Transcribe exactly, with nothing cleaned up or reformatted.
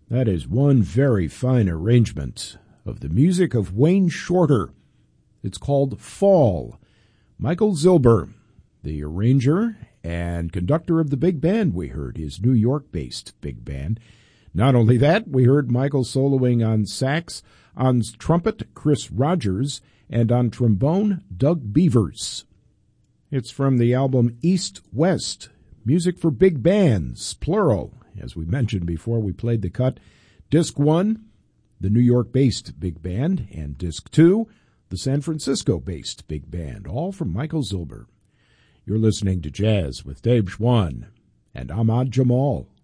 That is one very fine arrangement of the music of Wayne Shorter. It's called Fall. Michael Zilber, the arranger and conductor of the big band we heard, his New York-based big band. Not only that, we heard Michael soloing on sax, on trumpet, Chris Rogers, and on trombone, Doug Beavers. It's from the album East West, Music for Big Bands, plural. As we mentioned before, we played the cut. Disc one, the New York-based big band, and Disc two, the San Francisco-based big band, all from Michael Zilber. You're listening to Jazz with Dave Schwann and Ahmad Jamal.